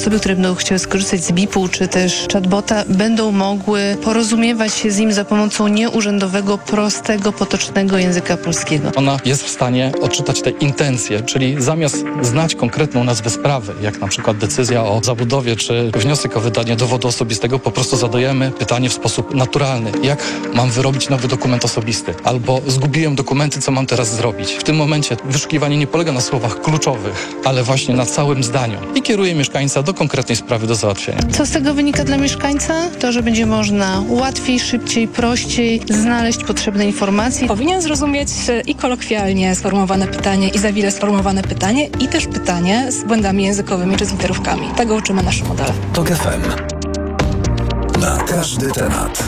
osoby, które będą chciały skorzystać z BIP-u czy też chatbota, będą mogły porozumiewać się z nim za pomocą nieurzędowego, prostego, potocznego języka polskiego. Ona jest w stanie odczytać te intencje, czyli zamiast znać konkretną nazwę sprawy, jak na przykład decyzja o zabudowie czy wniosek o wydanie dowodu osobistego, po prostu zadajemy pytanie w sposób naturalny. Jak mam wyrobić nowy dokument osobisty? Albo zgubiłem dokumenty, co mam teraz zrobić? W tym momencie wyszukiwanie nie polega na słowach kluczowych, ale właśnie na całym zdaniu i kieruje mieszkańca do konkretnej sprawy do załatwienia. Co z tego wynika dla mieszkańca? To, że będzie można łatwiej, szybciej, prościej znaleźć potrzebne informacje. Powinien zrozumieć i kolokwialnie sformułowane pytanie, i zawile sformułowane pytanie, i też pytanie z błędami językowymi czy z literówkami. Tego uczymy nasze modele. TOK FM. Na każdy temat.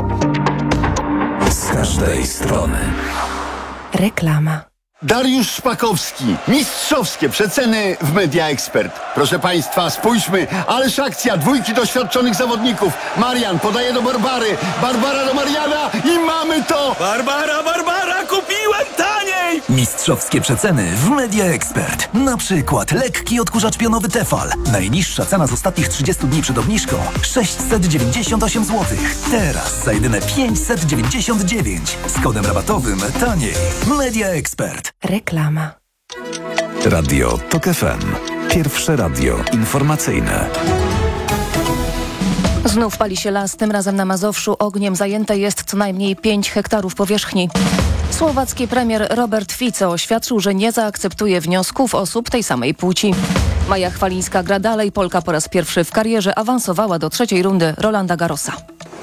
Z każdej strony. Reklama. Dariusz Szpakowski. Mistrzowskie przeceny w Media Expert. Proszę Państwa, spójrzmy, ależ akcja, dwójki doświadczonych zawodników. Marian podaje do Barbary, Barbara do Mariana i mamy to! Barbara, kupiłem taniej! Mistrzowskie przeceny w Media Expert. Na przykład lekki odkurzacz pionowy Tefal. Najniższa cena z ostatnich 30 dni przed obniżką 698 zł. Teraz za jedyne 599. Z kodem rabatowym taniej. Media Expert. Reklama. Radio TOK FM. Pierwsze radio informacyjne. Znów pali się las, tym razem na Mazowszu. Ogniem zajęte jest co najmniej 5 hektarów powierzchni. Słowacki premier Robert Fico oświadczył, że nie zaakceptuje wniosków osób tej samej płci. Maja Chwalińska gra dalej. Polka po raz pierwszy w karierze awansowała do trzeciej rundy Rolanda Garrosa.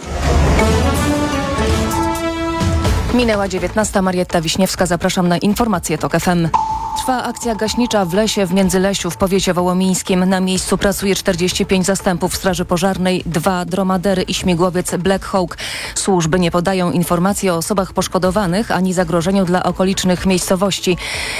Minęła 19. Marietta Wiśniewska. Zapraszam na informacje TOK FM. Trwa akcja gaśnicza w lesie w Międzylesiu w powiecie wołomińskim. Na miejscu pracuje 45 zastępów straży pożarnej, 2 dromadery i śmigłowiec Black Hawk. Służby nie podają informacji o osobach poszkodowanych ani zagrożeniu dla okolicznych miejscowości.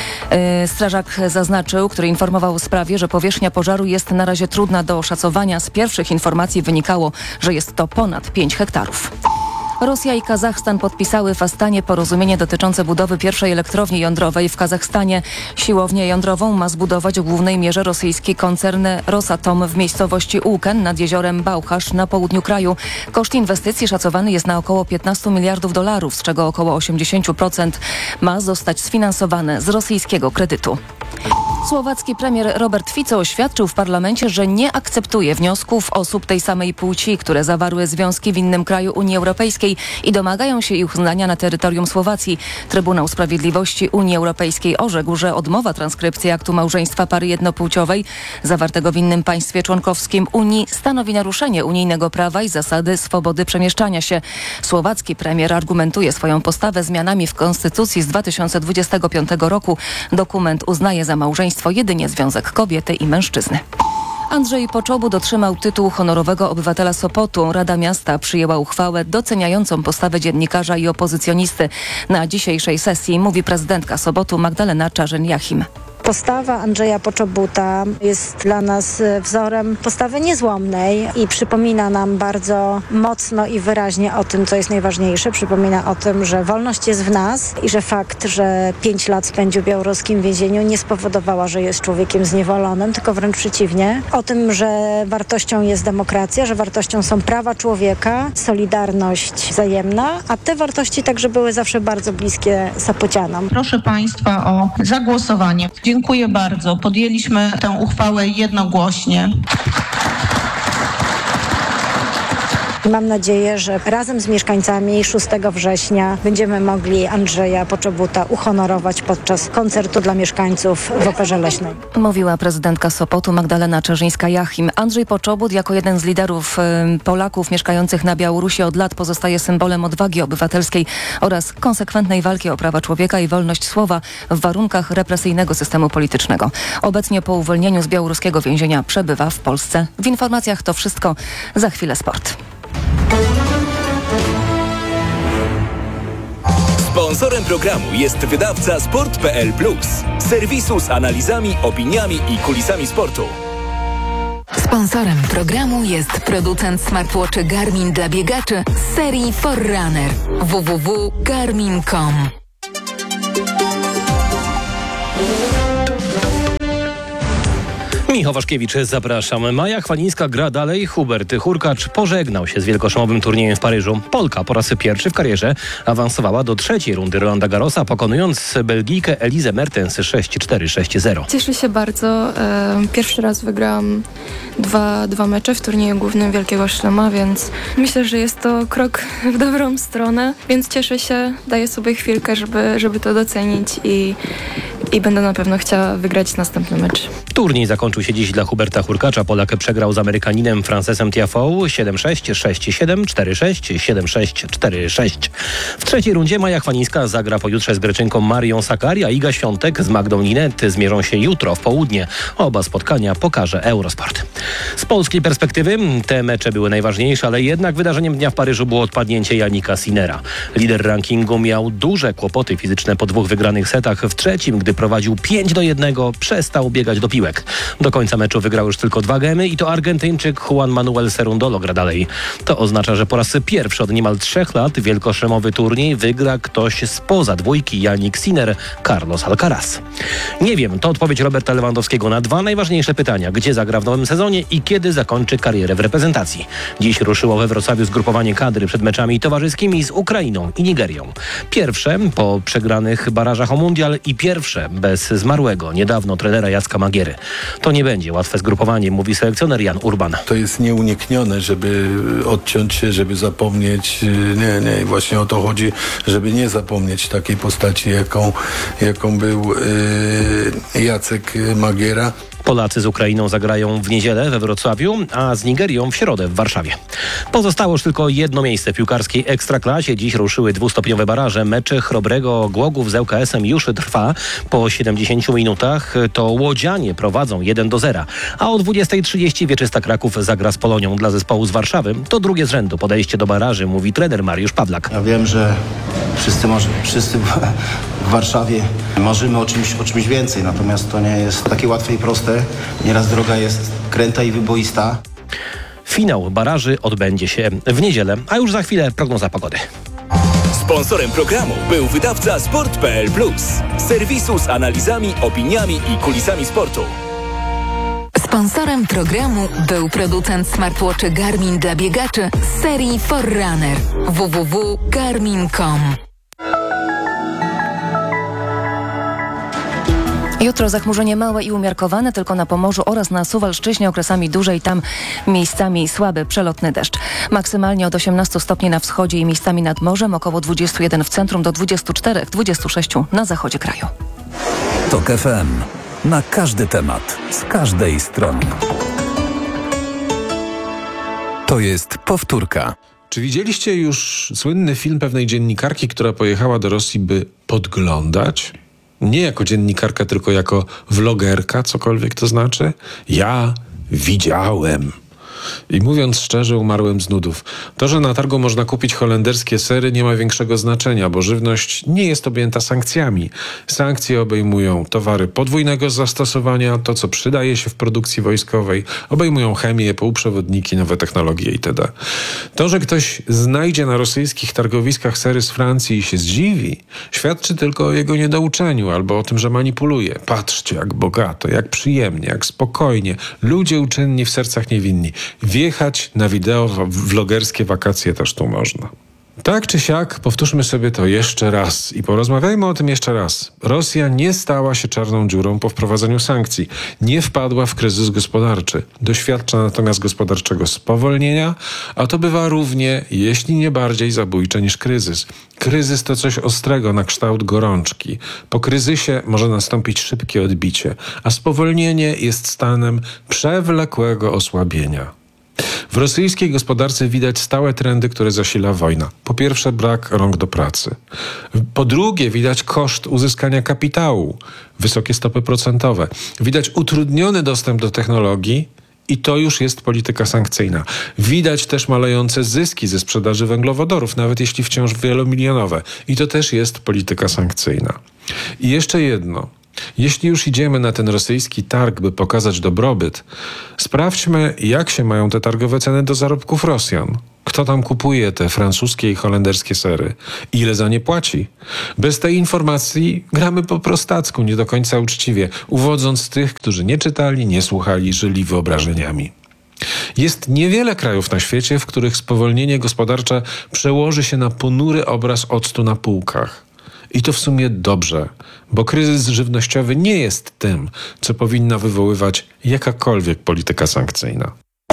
Strażak zaznaczył, który informował o sprawie, że powierzchnia pożaru jest na razie trudna do oszacowania. Z pierwszych informacji wynikało, że jest to ponad 5 hektarów. Rosja i Kazachstan podpisały w Astanie porozumienie dotyczące budowy pierwszej elektrowni jądrowej w Kazachstanie. Siłownię jądrową ma zbudować w głównej mierze rosyjski koncern Rosatom w miejscowości Łuken nad jeziorem Bałchasz na południu kraju. Koszt inwestycji szacowany jest na około 15 miliardów dolarów, z czego około 80% ma zostać sfinansowane z rosyjskiego kredytu. Słowacki premier Robert Fico oświadczył w parlamencie, że nie akceptuje wniosków osób tej samej płci, które zawarły związki w innym kraju Unii Europejskiej i domagają się ich uznania na terytorium Słowacji. Trybunał Sprawiedliwości Unii Europejskiej orzekł, że odmowa transkrypcji aktu małżeństwa pary jednopłciowej zawartego w innym państwie członkowskim Unii stanowi naruszenie unijnego prawa i zasady swobody przemieszczania się. Słowacki premier argumentuje swoją postawę zmianami w konstytucji z 2025 roku. Dokument uznaje za małżeństwo jedynie związek kobiety i mężczyzny. Andrzej Poczobut otrzymał tytuł honorowego obywatela Sopotu. Rada Miasta przyjęła uchwałę doceniającą postawę dziennikarza i opozycjonisty. Na dzisiejszej sesji mówi prezydentka Sopotu Magdalena Czarzyn-Jachim. Postawa Andrzeja Poczobuta jest dla nas wzorem postawy niezłomnej i przypomina nam bardzo mocno i wyraźnie o tym, co jest najważniejsze. Przypomina o tym, że wolność jest w nas i że fakt, że 5 lat spędził w białoruskim więzieniu nie spowodowała, że jest człowiekiem zniewolonym, tylko wręcz przeciwnie. O tym, że wartością jest demokracja, że wartością są prawa człowieka, solidarność wzajemna, a te wartości także były zawsze bardzo bliskie Sopocianom. Proszę Państwa o zagłosowanie. Dziękuję bardzo. Podjęliśmy tę uchwałę jednogłośnie. Mam nadzieję, że razem z mieszkańcami 6 września będziemy mogli Andrzeja Poczobuta uhonorować podczas koncertu dla mieszkańców w Operze Leśnej. Mówiła prezydentka Sopotu Magdalena Czerzyńska-Jachim. Andrzej Poczobut jako jeden z liderów Polaków mieszkających na Białorusi od lat pozostaje symbolem odwagi obywatelskiej oraz konsekwentnej walki o prawa człowieka i wolność słowa w warunkach represyjnego systemu politycznego. Obecnie po uwolnieniu z białoruskiego więzienia przebywa w Polsce. W informacjach to wszystko. Za chwilę sport. Sponsorem programu jest wydawca Sport.pl Plus, serwisu z analizami, opiniami i kulisami sportu. Sponsorem programu jest producent smartwatchy Garmin dla biegaczy z serii Forerunner www.garmin.com. Michał Waszkiewicz, zapraszam. Maja Chwalińska gra dalej. Hubert Hurkacz pożegnał się z wielkoszlemowym turniejem w Paryżu. Polka po raz pierwszy w karierze awansowała do trzeciej rundy Roland Garrosa, pokonując Belgijkę Elizę Mertens 6-4, 6-0. Cieszę się bardzo. Pierwszy raz wygrałam dwa mecze w turnieju głównym Wielkiego Szlema, więc myślę, że jest to krok w dobrą stronę, więc cieszę się, daję sobie chwilkę, żeby to docenić i będę na pewno chciała wygrać następny mecz. Turniej zakończył się dziś dla Huberta Hurkacza. Polak przegrał z Amerykaninem Francesem Tiafoe 7-6, 6-7, 4-6, 7-6, 4-6. W trzeciej rundzie Maja Chwalińska zagra pojutrze z Greczynką Marią Sakkari, a Iga Świątek z Magdą Linet zmierzą się jutro w południe. Oba spotkania pokaże Eurosport. Z polskiej perspektywy te mecze były najważniejsze, ale jednak wydarzeniem dnia w Paryżu było odpadnięcie Jannika Sinnera. Lider rankingu miał duże kłopoty fizyczne po 2 wygranych setach. W trzecim, gdy prowadził 5-1, przestał biegać do piłek. Do końca meczu wygrał już tylko 2 gemy i to Argentyńczyk Juan Manuel Cerundolo gra dalej. To oznacza, że po raz pierwszy od niemal 3 lat wielkoszlemowy turniej wygra ktoś spoza dwójki Jannik Sinner, Carlos Alcaraz. Nie wiem, to odpowiedź Roberta Lewandowskiego na 2 najważniejsze pytania. Gdzie zagra w nowym sezonie i kiedy zakończy karierę w reprezentacji. Dziś ruszyło we Wrocławiu zgrupowanie kadry przed meczami towarzyskimi z Ukrainą i Nigerią. Pierwsze po przegranych barażach o mundial i pierwsze bez zmarłego niedawno trenera Jacka Magiery. To nie będzie łatwe zgrupowanie, mówi selekcjoner Jan Urban. To jest nieuniknione, żeby odciąć się, żeby zapomnieć. Nie, właśnie o to chodzi, żeby nie zapomnieć takiej postaci, jaką był Jacek Magiera. Polacy z Ukrainą zagrają w niedzielę we Wrocławiu, a z Nigerią w środę w Warszawie. Pozostało już tylko jedno miejsce w piłkarskiej Ekstraklasie. Dziś ruszyły 2-stopniowe baraże. Mecz Chrobrego Głogów z ŁKS-em już trwa. Po 70 minutach to łodzianie prowadzą 1-0. A o 20:30 Wieczysta Kraków zagra z Polonią. Dla zespołu z Warszawy to drugie z rzędu podejście do baraży, mówi trener Mariusz Pawlak. Ja wiem, że wszyscy w Warszawie marzymy o czymś więcej, natomiast to nie jest takie łatwe i proste. Nieraz droga jest kręta i wyboista. Finał baraży odbędzie się w niedzielę, a już za chwilę prognoza pogody. Sponsorem programu był wydawca Sport.pl Plus, serwisu z analizami, opiniami i kulisami sportu. Sponsorem programu był producent smartwatchy Garmin dla biegaczy z serii Forerunner. www.garmin.com. Jutro zachmurzenie małe i umiarkowane tylko na Pomorzu oraz na Suwalszczyźnie, okresami dłużej tam miejscami słaby przelotny deszcz. Maksymalnie od 18 stopni na wschodzie i miejscami nad morzem, około 21 w centrum do 24-26 na zachodzie kraju. TOK FM. Na każdy temat, z każdej strony. To jest powtórka. Czy widzieliście już słynny film pewnej dziennikarki, która pojechała do Rosji, by podglądać? Nie jako dziennikarka, tylko jako vlogerka, cokolwiek to znaczy. Ja widziałem. I mówiąc szczerze, umarłem z nudów. To, że na targu można kupić holenderskie sery, nie ma większego znaczenia, bo żywność nie jest objęta sankcjami. Sankcje obejmują towary podwójnego zastosowania, to co przydaje się w produkcji wojskowej, obejmują chemię, półprzewodniki, nowe technologie itd. To, że ktoś znajdzie na rosyjskich targowiskach sery z Francji i się zdziwi, świadczy tylko o jego niedouczeniu albo o tym, że manipuluje. Patrzcie, jak bogato, jak przyjemnie, jak spokojnie. Ludzie uczynni, w sercach niewinni. Wjechać na wideo vlogerskie wakacje też tu można. Tak czy siak, powtórzmy sobie to jeszcze raz i porozmawiajmy o tym jeszcze raz. Rosja nie stała się czarną dziurą po wprowadzeniu sankcji. Nie wpadła w kryzys gospodarczy. Doświadcza natomiast gospodarczego spowolnienia, a to bywa równie, jeśli nie bardziej zabójcze niż kryzys. Kryzys to coś ostrego na kształt gorączki. Po kryzysie może nastąpić szybkie odbicie, a spowolnienie jest stanem przewlekłego osłabienia. W rosyjskiej gospodarce widać stałe trendy, które zasila wojna. Po pierwsze, brak rąk do pracy. Po drugie, widać koszt uzyskania kapitału, wysokie stopy procentowe. Widać utrudniony dostęp do technologii i to już jest polityka sankcyjna. Widać też malejące zyski ze sprzedaży węglowodorów, nawet jeśli wciąż wielomilionowe. I to też jest polityka sankcyjna. I jeszcze jedno. Jeśli już idziemy na ten rosyjski targ, by pokazać dobrobyt, sprawdźmy, jak się mają te targowe ceny do zarobków Rosjan. Kto tam kupuje te francuskie i holenderskie sery? Ile za nie płaci? Bez tej informacji gramy po prostacku, nie do końca uczciwie, uwodząc tych, którzy nie czytali, nie słuchali, żyli wyobrażeniami. Jest niewiele krajów na świecie, w których spowolnienie gospodarcze przełoży się na ponury obraz octu na półkach. I to w sumie dobrze, bo kryzys żywnościowy nie jest tym, co powinna wywoływać jakakolwiek polityka sankcyjna.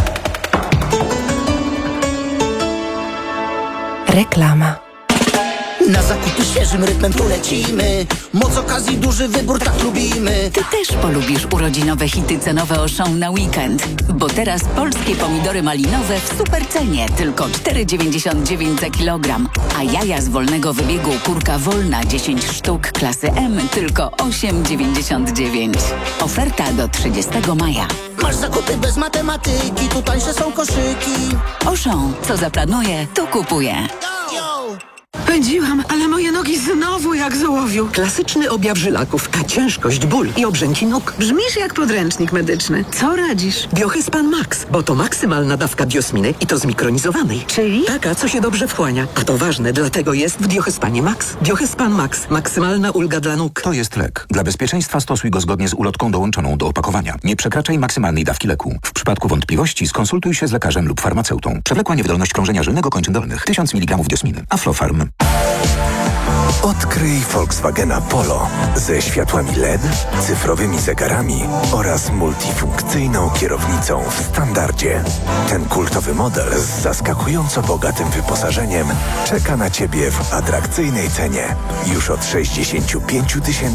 Reklama. Na zakupy świeżym rytmem tu lecimy. Moc okazji, duży wybór, tak lubimy. Ty też polubisz urodzinowe hity cenowe Auchan na weekend. Bo teraz polskie pomidory malinowe w super cenie. Tylko 4,99 za kilogram. A jaja z wolnego wybiegu kurka wolna 10 sztuk klasy M tylko 8,99. Oferta do 30 maja. Masz zakupy bez matematyki, tu tańsze są koszyki. Auchan, co zaplanuje, to kupuje. Pędziłam, ale moje nogi znowu jak z ołowiu. Klasyczny objaw żylaków, a ciężkość, ból i obrzęki nóg. Brzmisz jak podręcznik medyczny. Co radzisz? Biohyspan Max, bo to maksymalna dawka biosminy i to zmikronizowanej. Czyli? Taka, co się dobrze wchłania. A to ważne, dlatego jest w Biohyspanie Max. Biohyspan Max. Maksymalna ulga dla nóg. To jest lek. Dla bezpieczeństwa stosuj go zgodnie z ulotką dołączoną do opakowania. Nie przekraczaj maksymalnej dawki leku. W przypadku wątpliwości skonsultuj się z lekarzem lub farmaceutą. Przewlekła niewydolność krążenia żylnego kończyn dolnych. 1000 mg diosminy. Aflofarm. Odkryj Volkswagena Polo ze światłami LED, cyfrowymi zegarami oraz multifunkcyjną kierownicą w standardzie. Ten kultowy model z zaskakująco bogatym wyposażeniem czeka na Ciebie w atrakcyjnej cenie już od 65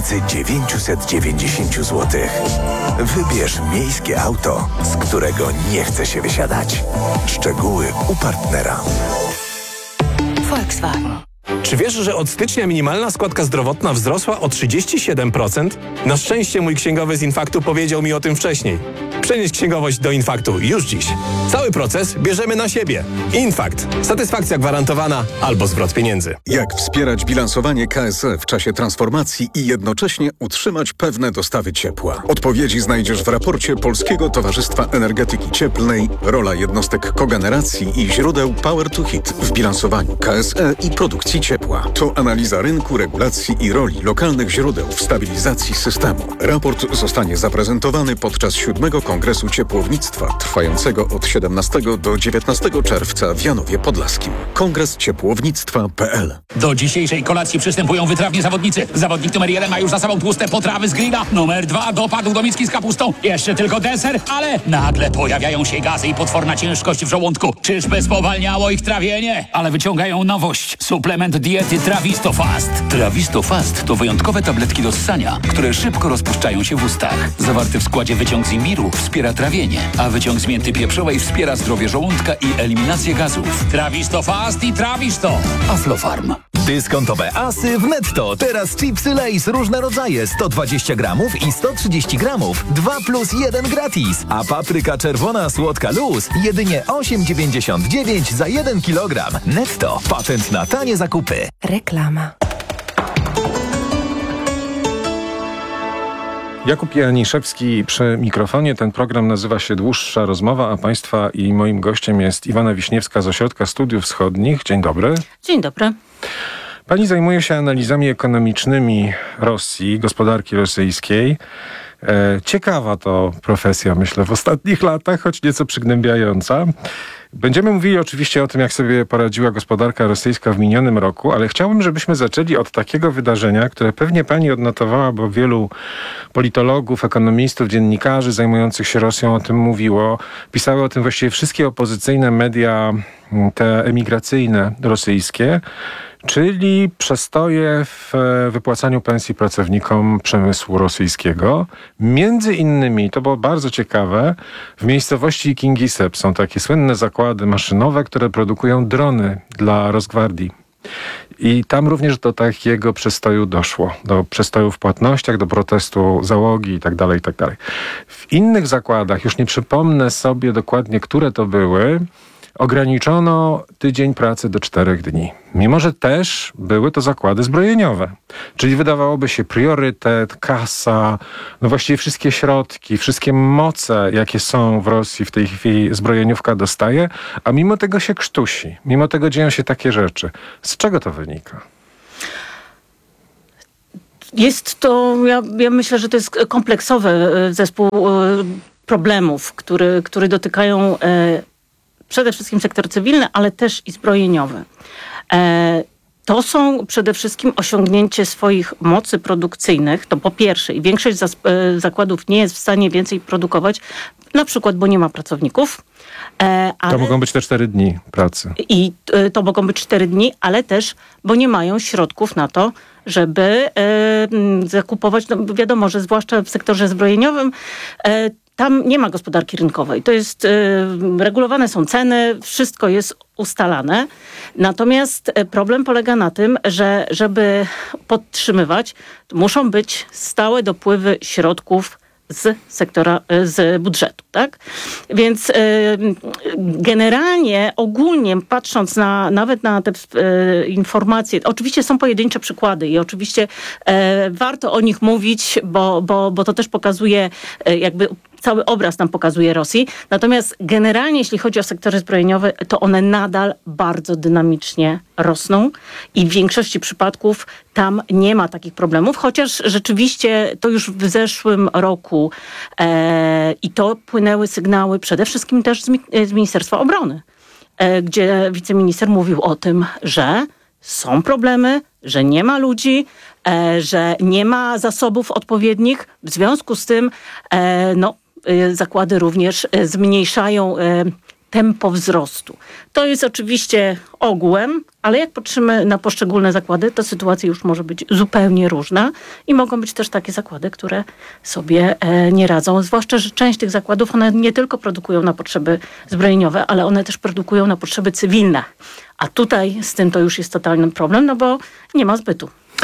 990 zł. Wybierz miejskie auto, z którego nie chce się wysiadać. Szczegóły u partnera. Volkswagen. Czy wiesz, że od stycznia minimalna składka zdrowotna wzrosła o 37%? Na szczęście mój księgowy z Infaktu powiedział mi o tym wcześniej. Przenieś księgowość do Infaktu już dziś. Cały proces bierzemy na siebie. Infakt. Satysfakcja gwarantowana albo zwrot pieniędzy. Jak wspierać bilansowanie KSE w czasie transformacji i jednocześnie utrzymać pewne dostawy ciepła? Odpowiedzi znajdziesz w raporcie Polskiego Towarzystwa Energetyki Cieplnej Rola jednostek kogeneracji i źródeł Power to Heat w bilansowaniu KSE i produkcji ciepła. To analiza rynku, regulacji i roli lokalnych źródeł w stabilizacji systemu. Raport zostanie zaprezentowany podczas 7. Kongresu Ciepłownictwa trwającego od 17 do 19 czerwca w Janowie Podlaskim. Kongresciepłownictwa.pl. Do dzisiejszej kolacji przystępują wytrawni zawodnicy. Zawodnik numer 1 ma już za sobą tłuste potrawy z grilla. Numer 2 dopadł do miski z kapustą. Jeszcze tylko deser, ale nagle pojawiają się gazy i potworna ciężkość w żołądku. Czyżby spowalniało ich trawienie? Ale wyciągają nowość. Suplement diety Trawisto Fast. Trawisto Fast to wyjątkowe tabletki do ssania, które szybko rozpuszczają się w ustach. Zawarty w składzie wyciąg z imbiru wspiera trawienie, a wyciąg z mięty pieprzowej wspiera zdrowie żołądka i eliminację gazów. Trawisto Fast i Trawisto. Aflofarm. Dyskontowe asy w Netto. Teraz chipsy Lay's różne rodzaje 120 gramów i 130 gramów. 2+1 gratis. A papryka czerwona słodka luz jedynie 8,99 za 1 kilogram. Netto. Patent na tanie zakupy. Reklama. Jakub Janiszewski przy mikrofonie. Ten program nazywa się Dłuższa Rozmowa, a Państwa i moim gościem jest Iwona Wiśniewska z Ośrodka Studiów Wschodnich. Dzień dobry. Dzień dobry. Pani zajmuje się analizami ekonomicznymi Rosji, gospodarki rosyjskiej. Ciekawa to profesja, myślę, w ostatnich latach, choć nieco przygnębiająca. Będziemy mówili oczywiście o tym, jak sobie poradziła gospodarka rosyjska w minionym roku, ale chciałbym, żebyśmy zaczęli od takiego wydarzenia, które pewnie pani odnotowała, bo wielu politologów, ekonomistów, dziennikarzy zajmujących się Rosją o tym mówiło. Pisały o tym właściwie wszystkie opozycyjne media, te emigracyjne rosyjskie, czyli przestoje w wypłacaniu pensji pracownikom przemysłu rosyjskiego. Między innymi, to było bardzo ciekawe, w miejscowości Kingisep są takie słynne zakłady maszynowe, które produkują drony dla Rosgwardii. I tam również do takiego przestoju doszło. Do przestoju w płatnościach, do protestu załogi itd., itd. W innych zakładach, już nie przypomnę sobie dokładnie, które to były, ograniczono tydzień pracy do 4 dni. Mimo że też były to zakłady zbrojeniowe. Czyli wydawałoby się priorytet, kasa, no właściwie wszystkie środki, wszystkie moce, jakie są w Rosji w tej chwili zbrojeniówka dostaje, a mimo tego się krztusi. Mimo tego dzieją się takie rzeczy. Z czego to wynika? Jest to, ja myślę, że to jest kompleksowy zespół problemów, które dotykają przede wszystkim sektor cywilny, ale też i zbrojeniowy. To są przede wszystkim osiągnięcie swoich mocy produkcyjnych, to po pierwsze. I większość zakładów nie jest w stanie więcej produkować, na przykład, bo nie ma pracowników. To mogą być te 4 dni pracy. I to mogą być 4 dni, ale też, bo nie mają środków na to, żeby zakupować. No wiadomo, że zwłaszcza w sektorze zbrojeniowym tam nie ma gospodarki rynkowej. To jest, regulowane są ceny, wszystko jest ustalane. Natomiast problem polega na tym, że żeby podtrzymywać, muszą być stałe dopływy środków z sektora, z budżetu, tak? Więc generalnie, ogólnie patrząc nawet na te informacje, oczywiście są pojedyncze przykłady i oczywiście warto o nich mówić, bo to też pokazuje jakby cały obraz nam pokazuje Rosji. Natomiast generalnie, jeśli chodzi o sektory zbrojeniowe, to one nadal bardzo dynamicznie rosną i w większości przypadków tam nie ma takich problemów, chociaż rzeczywiście to już w zeszłym roku i to płynęły sygnały przede wszystkim też z Ministerstwa Obrony, gdzie wiceminister mówił o tym, że są problemy, że nie ma ludzi, że nie ma zasobów odpowiednich. W związku z tym zakłady również zmniejszają tempo wzrostu. To jest oczywiście ogółem, ale jak patrzymy na poszczególne zakłady, to sytuacja już może być zupełnie różna i mogą być też takie zakłady, które sobie nie radzą. Zwłaszcza, że część tych zakładów, one nie tylko produkują na potrzeby zbrojeniowe, ale one też produkują na potrzeby cywilne. A tutaj z tym to już jest totalny problem, no bo nie ma zbytu.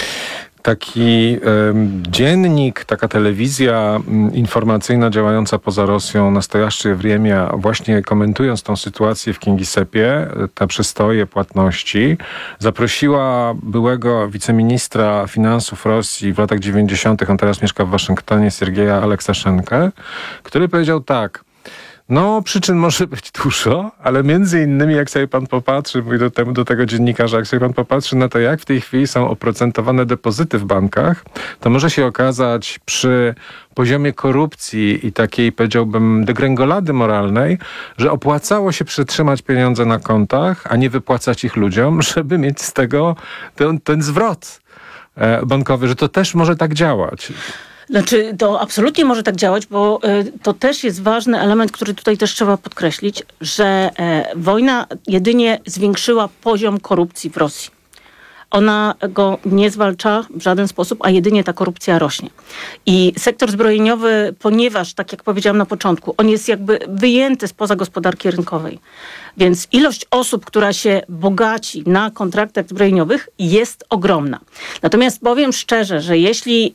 Taki dziennik, taka telewizja informacyjna działająca poza Rosją, Nastojaszcze Wriemia, właśnie komentując tą sytuację w Kingisepie, te przystoje płatności, zaprosiła byłego wiceministra finansów Rosji w latach 90., on teraz mieszka w Waszyngtonie, Siergieja Aleksaszenkę, który powiedział tak: no, przyczyn może być dużo, ale między innymi, jak sobie pan popatrzy, mówię do tego dziennikarza, jak sobie pan popatrzy na to, jak w tej chwili są oprocentowane depozyty w bankach, to może się okazać przy poziomie korupcji i takiej, powiedziałbym, degrengolady moralnej, że opłacało się przetrzymać pieniądze na kontach, a nie wypłacać ich ludziom, żeby mieć z tego ten zwrot bankowy, że to też może tak działać. Znaczy, to absolutnie może tak działać, bo to też jest ważny element, który tutaj też trzeba podkreślić, że wojna jedynie zwiększyła poziom korupcji w Rosji. Ona go nie zwalcza w żaden sposób, a jedynie ta korupcja rośnie. I sektor zbrojeniowy, ponieważ, tak jak powiedziałam na początku, on jest jakby wyjęty spoza gospodarki rynkowej. Więc ilość osób, która się bogaci na kontraktach zbrojeniowych, jest ogromna. Natomiast powiem szczerze, że jeśli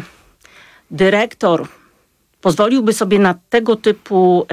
dyrektor pozwoliłby sobie na tego typu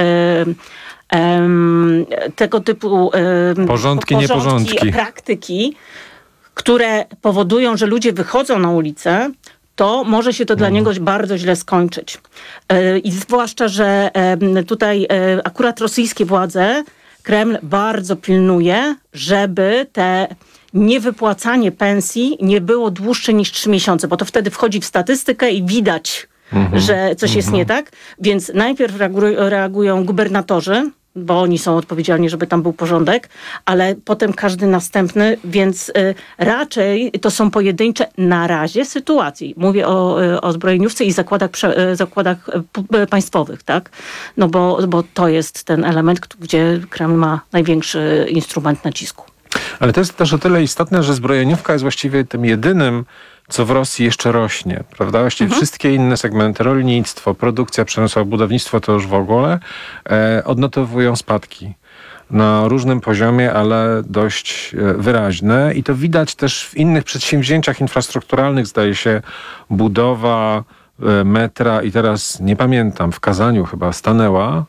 porządki, nieporządki, praktyki, które powodują, że ludzie wychodzą na ulicę, to może się to dla niego bardzo źle skończyć. I zwłaszcza, że tutaj akurat rosyjskie władze, Kreml bardzo pilnuje, żeby te niewypłacanie pensji nie było dłuższe niż 3 miesiące, bo to wtedy wchodzi w statystykę i widać, że coś jest nie tak. Więc najpierw reagują gubernatorzy, bo oni są odpowiedzialni, żeby tam był porządek, ale potem każdy następny, więc raczej to są pojedyncze na razie sytuacje. Mówię o zbrojeniówce i zakładach państwowych, tak? No bo to jest ten element, gdzie Kreml ma największy instrument nacisku. Ale to jest też o tyle istotne, że zbrojeniówka jest właściwie tym jedynym, co w Rosji jeszcze rośnie, prawda? Właściwie wszystkie inne segmenty, rolnictwo, produkcja przemysłowa, budownictwo to już w ogóle odnotowują spadki na różnym poziomie, ale dość wyraźne. I to widać też w innych przedsięwzięciach infrastrukturalnych, zdaje się, budowa metra i teraz nie pamiętam, w Kazaniu chyba stanęła,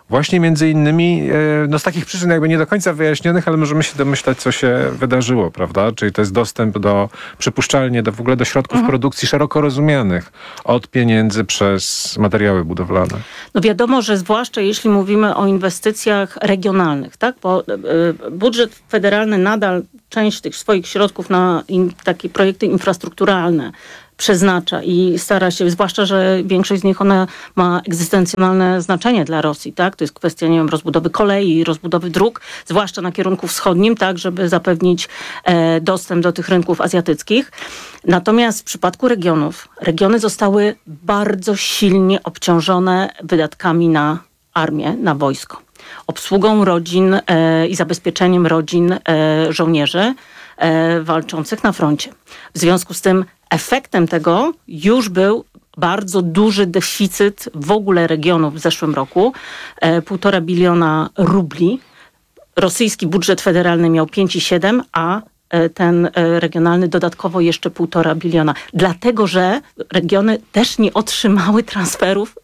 właśnie między innymi z takich przyczyn jakby nie do końca wyjaśnionych, ale możemy się domyślać, co się wydarzyło, prawda? Czyli to jest dostęp przypuszczalnie w ogóle do środków produkcji szeroko rozumianych, od pieniędzy przez materiały budowlane. No wiadomo, że zwłaszcza jeśli mówimy o inwestycjach regionalnych, tak? Bo budżet federalny nadal część tych swoich środków na takie projekty infrastrukturalne przeznacza i stara się, zwłaszcza, że większość z nich ona ma egzystencjonalne znaczenie dla Rosji, tak? To jest kwestia, nie wiem, rozbudowy kolei, rozbudowy dróg, zwłaszcza na kierunku wschodnim, tak, żeby zapewnić dostęp do tych rynków azjatyckich. Natomiast w przypadku regiony zostały bardzo silnie obciążone wydatkami na armię, na wojsko. Obsługą rodzin i zabezpieczeniem rodzin żołnierzy walczących na froncie. W związku z tym efektem tego już był bardzo duży deficyt w ogóle regionów w zeszłym roku. 1,5 biliona rubli. Rosyjski budżet federalny miał 5,7, a ten regionalny dodatkowo jeszcze 1,5 biliona. Dlatego, że regiony też nie otrzymały transferów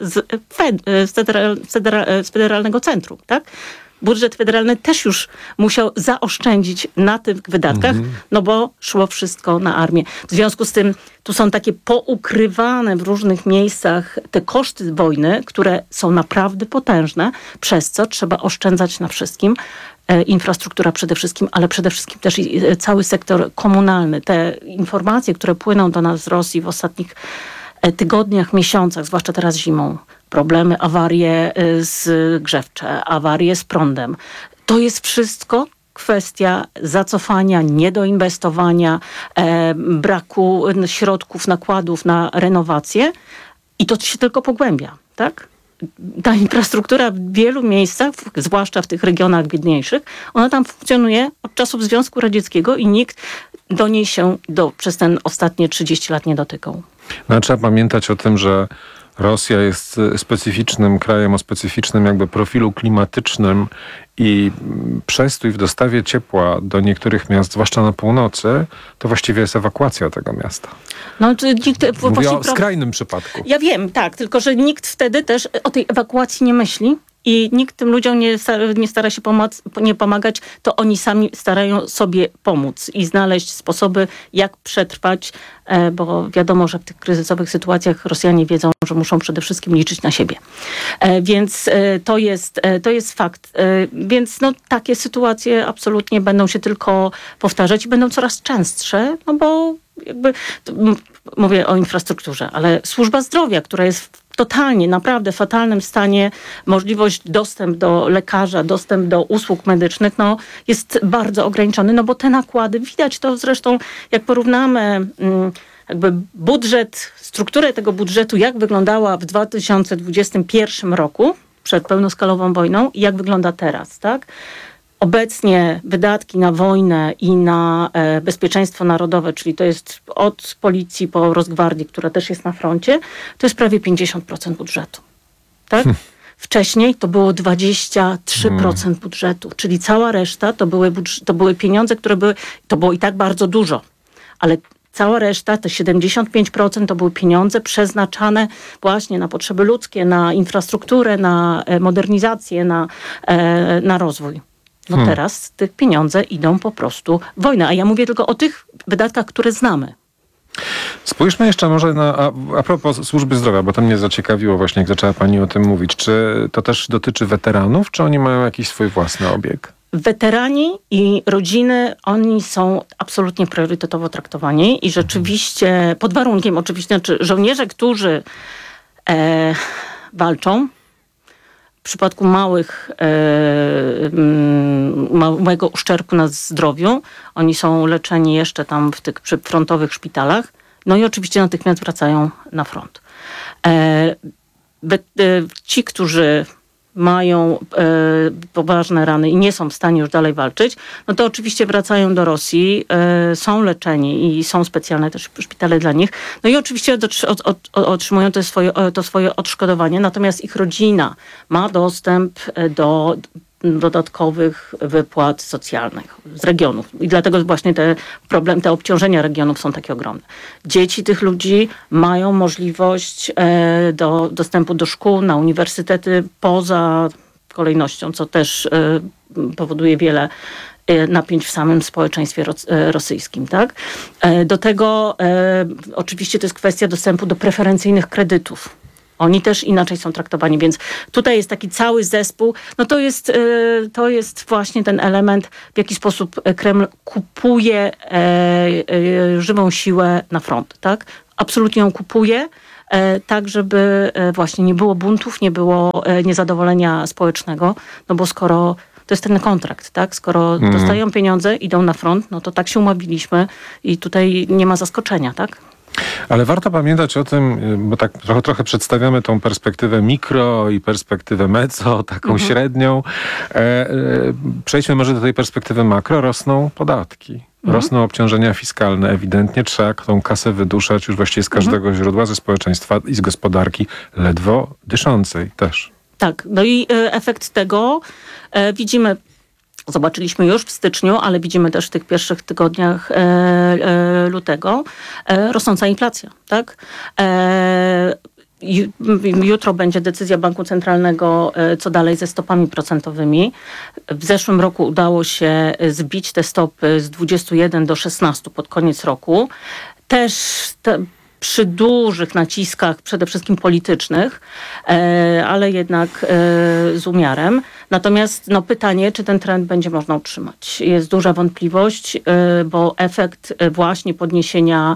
z federalnego centrum, tak? Budżet federalny też już musiał zaoszczędzić na tych wydatkach, no bo szło wszystko na armię. W związku z tym tu są takie poukrywane w różnych miejscach te koszty wojny, które są naprawdę potężne, przez co trzeba oszczędzać na wszystkim. Infrastruktura przede wszystkim, ale przede wszystkim też i cały sektor komunalny. Te informacje, które płyną do nas z Rosji w ostatnich tygodniach, miesiącach, zwłaszcza teraz zimą, problemy, awarie grzewcze, awarie z prądem. To jest wszystko kwestia zacofania, niedoinwestowania, braku środków, nakładów na renowację i to się tylko pogłębia, tak? Ta infrastruktura w wielu miejscach, zwłaszcza w tych regionach biedniejszych, ona tam funkcjonuje od czasów Związku Radzieckiego i nikt do niej się przez ten ostatnie 30 lat nie dotykał. No, trzeba pamiętać o tym, że Rosja jest specyficznym krajem o specyficznym jakby profilu klimatycznym i przestój w dostawie ciepła do niektórych miast, zwłaszcza na północy, to właściwie jest ewakuacja tego miasta. No, mówię o skrajnym przypadku. Ja wiem, tak, tylko że nikt wtedy też o tej ewakuacji nie myśli. I nikt tym ludziom nie stara się pomagać, to oni sami starają sobie pomóc i znaleźć sposoby, jak przetrwać, bo wiadomo, że w tych kryzysowych sytuacjach Rosjanie wiedzą, że muszą przede wszystkim liczyć na siebie. Więc to jest fakt. Więc no, takie sytuacje absolutnie będą się tylko powtarzać i będą coraz częstsze, no bo jakby mówię o infrastrukturze, ale służba zdrowia, która jest w totalnie, naprawdę fatalnym stanie, dostęp do lekarza, dostęp do usług medycznych, no, jest bardzo ograniczony, no bo te nakłady, widać to zresztą, jak porównamy jakby strukturę tego budżetu, jak wyglądała w 2021 roku, przed pełnoskalową wojną i jak wygląda teraz, tak? Obecnie wydatki na wojnę i na bezpieczeństwo narodowe, czyli to jest od policji po Rosgwardię, która też jest na froncie, to jest prawie 50% budżetu. Tak? Wcześniej to było 23% budżetu, czyli cała reszta to były pieniądze, to było i tak bardzo dużo, ale cała reszta, te 75% to były pieniądze przeznaczane właśnie na potrzeby ludzkie, na infrastrukturę, na modernizację, na rozwój. No teraz te pieniądze idą po prostu w wojnę. A ja mówię tylko o tych wydatkach, które znamy. Spójrzmy jeszcze może a propos służby zdrowia, bo to mnie zaciekawiło właśnie, jak zaczęła pani o tym mówić. Czy to też dotyczy weteranów, czy oni mają jakiś swój własny obieg? Weterani i rodziny, oni są absolutnie priorytetowo traktowani i rzeczywiście, pod warunkiem oczywiście, znaczy żołnierze, którzy walczą, w przypadku małego uszczerbku na zdrowiu, oni są leczeni jeszcze tam w tych przyfrontowych szpitalach, no i oczywiście natychmiast wracają na front. Ci, którzy mają poważne rany i nie są w stanie już dalej walczyć, no to oczywiście wracają do Rosji, są leczeni i są specjalne też szpitale dla nich. No i oczywiście otrzymują to swoje odszkodowanie, odszkodowanie, ich rodzina ma dostęp do dodatkowych wypłat socjalnych z regionów. I dlatego właśnie te obciążenia regionów są takie ogromne. Dzieci tych ludzi mają możliwość dostępu do szkół, na uniwersytety poza kolejnością, co też powoduje wiele napięć w samym społeczeństwie rosyjskim. Tak? Do tego oczywiście to jest kwestia dostępu do preferencyjnych kredytów. Oni też inaczej są traktowani, więc tutaj jest taki cały zespół. No to jest właśnie ten element, w jaki sposób Kreml kupuje żywą siłę na front. Tak? Absolutnie ją kupuje, tak żeby właśnie nie było buntów, nie było niezadowolenia społecznego, no bo skoro to jest ten kontrakt, tak? Skoro dostają pieniądze, idą na front, no to tak się umówiliśmy i tutaj nie ma zaskoczenia, tak? Ale warto pamiętać o tym, bo tak trochę przedstawiamy tą perspektywę mikro i perspektywę mezo, taką średnią. Przejdźmy może do tej perspektywy makro. Rosną podatki. Rosną obciążenia fiskalne. Ewidentnie trzeba tą kasę wyduszać już właściwie z każdego źródła, ze społeczeństwa i z gospodarki ledwo dyszącej też. Tak, no i efekt tego widzimy, zobaczyliśmy już w styczniu, ale widzimy też w tych pierwszych tygodniach lutego rosnąca inflacja, tak? Jutro będzie decyzja Banku Centralnego, co dalej ze stopami procentowymi. W zeszłym roku udało się zbić te stopy z 21 do 16 pod koniec roku. Też przy dużych naciskach, przede wszystkim politycznych, ale jednak z umiarem. Natomiast pytanie, czy ten trend będzie można utrzymać. Jest duża wątpliwość, bo efekt właśnie podniesienia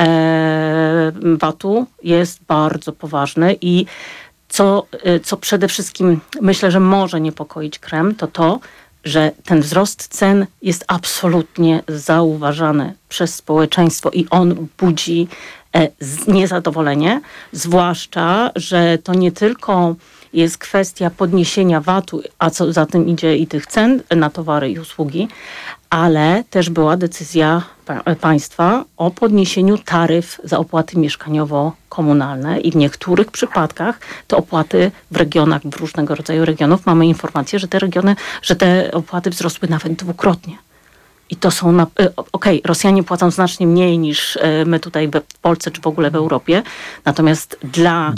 VAT-u jest bardzo poważny i co przede wszystkim myślę, że może niepokoić Kreml, to, że ten wzrost cen jest absolutnie zauważany przez społeczeństwo i on budzi niezadowolenie, zwłaszcza, że to nie tylko jest kwestia podniesienia VAT-u, a co za tym idzie i tych cen na towary i usługi, ale też była decyzja państwa o podniesieniu taryf za opłaty mieszkaniowo-komunalne i w niektórych przypadkach te opłaty w regionach, w różnego rodzaju regionów, mamy informację, że te opłaty wzrosły nawet dwukrotnie. I to są, Rosjanie płacą znacznie mniej niż my tutaj w Polsce czy w ogóle w Europie. Natomiast dla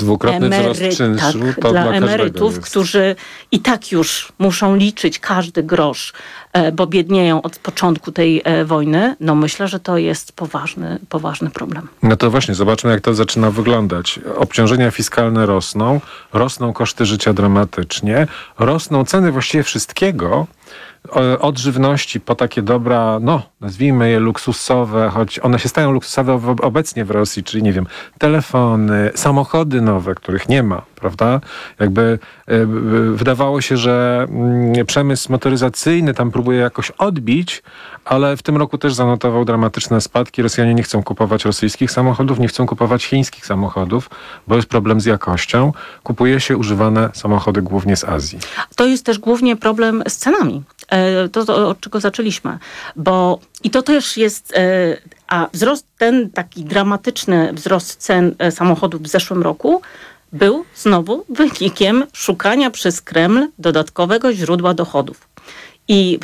emerytów, którzy i tak już muszą liczyć każdy grosz, bo biednieją od początku tej wojny, myślę, że to jest poważny problem. No to właśnie, zobaczmy, jak to zaczyna wyglądać. Obciążenia fiskalne rosną koszty życia dramatycznie, rosną ceny właściwie wszystkiego, od żywności po takie dobra, nazwijmy je luksusowe, choć one się stają luksusowe obecnie w Rosji, czyli nie wiem, telefony, samochody nowe, których nie ma, prawda? Jakby wydawało się, że przemysł motoryzacyjny tam próbuje jakoś odbić, ale w tym roku też zanotował dramatyczne spadki. Rosjanie nie chcą kupować rosyjskich samochodów, nie chcą kupować chińskich samochodów, bo jest problem z jakością. Kupuje się używane samochody głównie z Azji. To jest też głównie problem z cenami. To od czego zaczęliśmy. I to też jest, a ten taki dramatyczny wzrost cen samochodów w zeszłym roku był znowu wynikiem szukania przez Kreml dodatkowego źródła dochodów. I w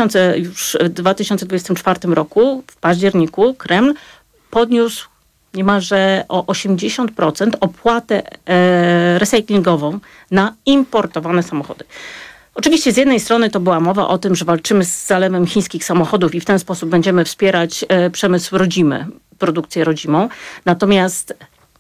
2024 roku, w październiku, Kreml podniósł niemalże o 80% opłatę recyklingową na importowane samochody. Oczywiście z jednej strony to była mowa o tym, że walczymy z zalewem chińskich samochodów i w ten sposób będziemy wspierać przemysł rodzimy, produkcję rodzimą. Natomiast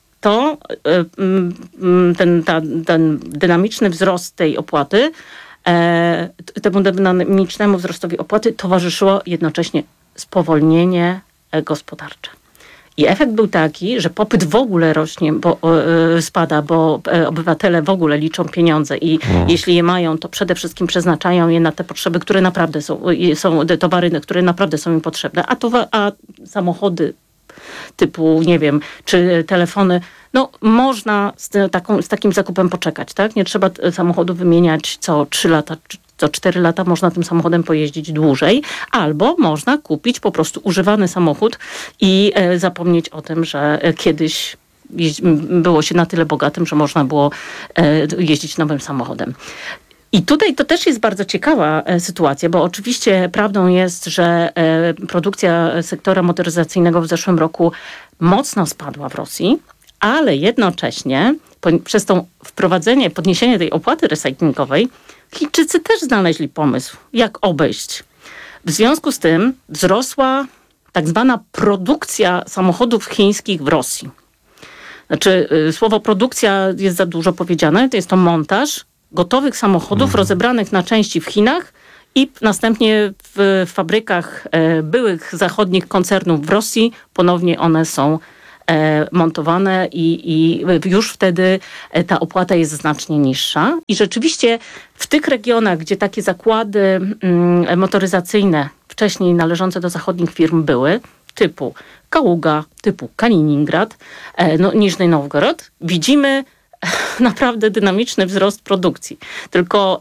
ten dynamiczny wzrost tej opłaty, temu dynamicznemu wzrostowi opłaty towarzyszyło jednocześnie spowolnienie gospodarcze. I efekt był taki, że popyt w ogóle rośnie, spada, bo obywatele w ogóle liczą pieniądze i jeśli je mają, to przede wszystkim przeznaczają je na te potrzeby, które naprawdę są towary, które naprawdę są im potrzebne. A samochody typu, nie wiem, czy telefony, można z takim zakupem poczekać, tak? Nie trzeba samochodu wymieniać co 3 lata, co 4 lata można tym samochodem pojeździć dłużej, albo można kupić po prostu używany samochód i zapomnieć o tym, że kiedyś było się na tyle bogatym, że można było jeździć nowym samochodem. I tutaj to też jest bardzo ciekawa sytuacja, bo oczywiście prawdą jest, że produkcja sektora motoryzacyjnego w zeszłym roku mocno spadła w Rosji, ale jednocześnie przez to wprowadzenie, podniesienie tej opłaty recyklingowej, Chińczycy też znaleźli pomysł, jak obejść. W związku z tym wzrosła tak zwana produkcja samochodów chińskich w Rosji. Znaczy, słowo produkcja jest za dużo powiedziane, to jest to montaż gotowych samochodów rozebranych na części w Chinach i następnie w fabrykach byłych zachodnich koncernów w Rosji ponownie one są montowane i już wtedy ta opłata jest znacznie niższa. I rzeczywiście w tych regionach, gdzie takie zakłady motoryzacyjne wcześniej należące do zachodnich firm były, typu Kaługa, typu Kaliningrad, Niżny Nowgorod, widzimy naprawdę dynamiczny wzrost produkcji. Tylko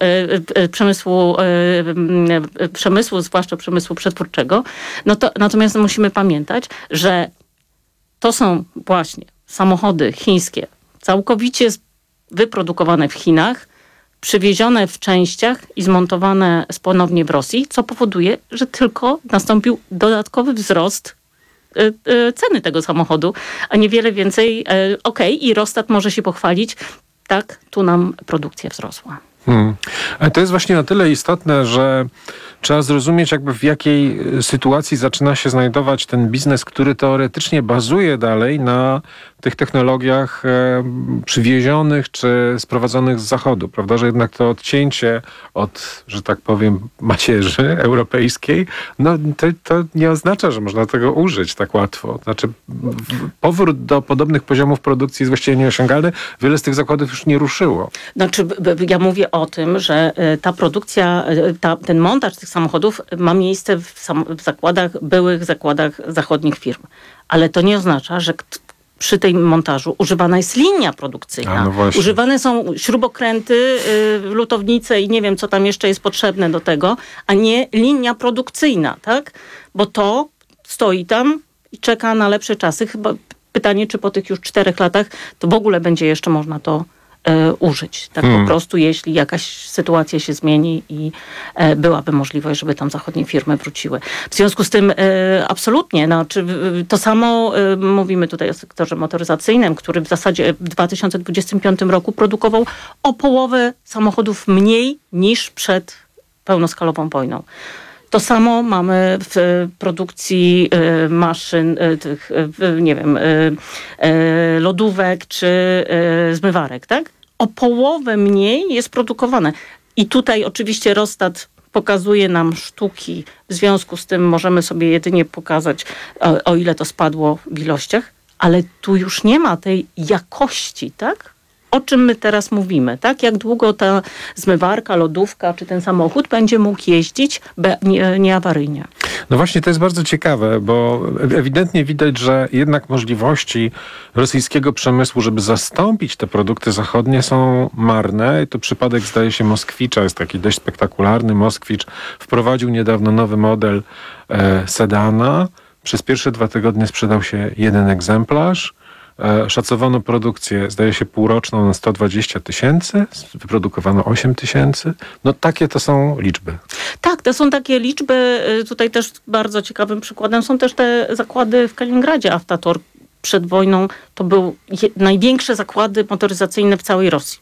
przemysłu, zwłaszcza przemysłu przetwórczego. Natomiast musimy pamiętać, że to są właśnie samochody chińskie, całkowicie wyprodukowane w Chinach, przywiezione w częściach i zmontowane ponownie w Rosji, co powoduje, że tylko nastąpił dodatkowy wzrost ceny tego samochodu, a niewiele więcej. I Rostat może się pochwalić, tak, tu nam produkcja wzrosła. Ale to jest właśnie na tyle istotne, że trzeba zrozumieć, jakby w jakiej sytuacji zaczyna się znajdować ten biznes, który teoretycznie bazuje dalej na tych technologiach przywiezionych czy sprowadzonych z Zachodu, prawda? Że jednak to odcięcie od, że tak powiem, macierzy europejskiej, to nie oznacza, że można tego użyć tak łatwo. Znaczy powrót do podobnych poziomów produkcji jest właściwie nieosiągalny. Wiele z tych zakładów już nie ruszyło. Znaczy, ja mówię o tym, że ta produkcja, ten montaż tych samochodów ma miejsce w byłych zakładach zachodnich firm. Ale to nie oznacza, że przy tym montażu używana jest linia produkcyjna. Używane są śrubokręty, lutownice i nie wiem, co tam jeszcze jest potrzebne do tego, a nie linia produkcyjna, tak? Bo to stoi tam i czeka na lepsze czasy. Chyba pytanie, czy po tych już 4 latach to w ogóle będzie jeszcze można to użyć. Tak po prostu, jeśli jakaś sytuacja się zmieni i byłaby możliwość, żeby tam zachodnie firmy wróciły. W związku z tym absolutnie, to samo mówimy tutaj o sektorze motoryzacyjnym, który w zasadzie w 2025 roku produkował o połowę samochodów mniej niż przed pełnoskalową wojną. To samo mamy w produkcji maszyn, lodówek czy zmywarek, tak? O połowę mniej jest produkowane. I tutaj oczywiście Rostat pokazuje nam sztuki. W związku z tym możemy sobie jedynie pokazać, o ile to spadło w ilościach, ale tu już nie ma tej jakości, tak? O czym my teraz mówimy, tak? Jak długo ta zmywarka, lodówka czy ten samochód będzie mógł jeździć nieawaryjnie. No właśnie, to jest bardzo ciekawe, bo ewidentnie widać, że jednak możliwości rosyjskiego przemysłu, żeby zastąpić te produkty zachodnie, są marne. I to przypadek, zdaje się, Moskwicza jest taki dość spektakularny. Moskwicz wprowadził niedawno nowy model sedana. Przez pierwsze 2 tygodnie sprzedał się 1 egzemplarz. Szacowano produkcję, zdaje się, półroczną na 120 000, wyprodukowano 8 000. No takie to są liczby. Tak, to są takie liczby. Tutaj też bardzo ciekawym przykładem są też te zakłady w Kaliningradzie. Avtator przed wojną to był największe zakłady motoryzacyjne w całej Rosji.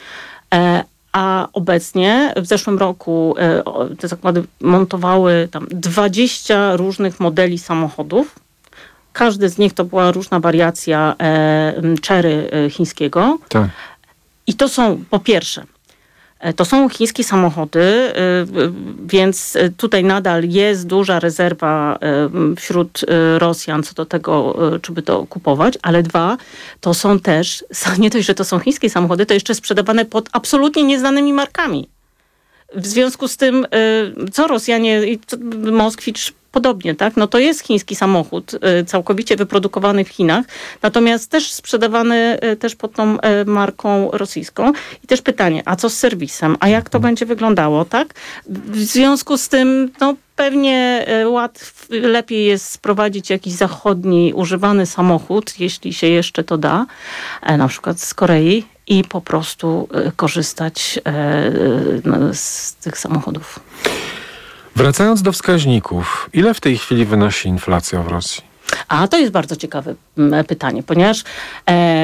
A obecnie w zeszłym roku te zakłady montowały tam 20 różnych modeli samochodów. Każdy z nich to była różna wariacja Chery chińskiego. Tak. I to są, po pierwsze, to są chińskie samochody, więc tutaj nadal jest duża rezerwa wśród Rosjan co do tego, czy by to kupować, ale 2, to są też, nie dość, że to są chińskie samochody, to jeszcze sprzedawane pod absolutnie nieznanymi markami. W związku z tym, co Rosjanie i Moskwicz podobnie, tak? No to jest chiński samochód, całkowicie wyprodukowany w Chinach, natomiast też sprzedawany też pod tą marką rosyjską. I też pytanie, a co z serwisem? A jak to będzie wyglądało, tak? W związku z tym, no pewnie lepiej jest sprowadzić jakiś zachodni, używany samochód, jeśli się jeszcze to da, na przykład z Korei, i po prostu korzystać z tych samochodów. Wracając do wskaźników, ile w tej chwili wynosi inflacja w Rosji? A to jest bardzo ciekawe pytanie, ponieważ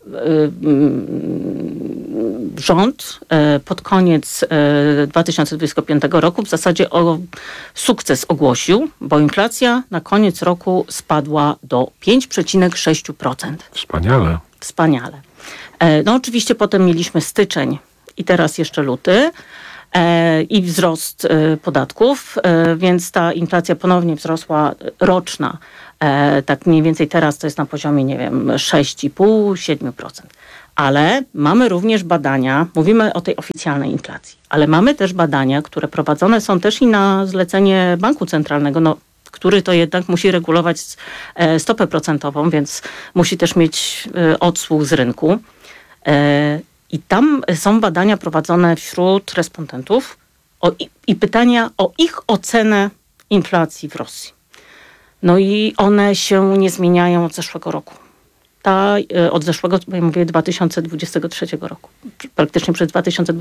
rząd pod koniec 2025 roku w zasadzie sukces ogłosił, bo inflacja na koniec roku spadła do 5,6%. Wspaniale. No oczywiście potem mieliśmy styczeń i teraz jeszcze luty i wzrost podatków, więc ta inflacja ponownie wzrosła roczna. Tak mniej więcej teraz to jest na poziomie, nie wiem, 6,5-7%. Ale mamy również badania, mówimy o tej oficjalnej inflacji, ale mamy też badania, które prowadzone są też i na zlecenie Banku Centralnego, który to jednak musi regulować stopę procentową, więc musi też mieć odsłuch z rynku. I tam są badania prowadzone wśród respondentów i pytania o ich ocenę inflacji w Rosji. No i one się nie zmieniają od zeszłego roku. Od zeszłego, ja mówię, 2023 roku. Praktycznie przez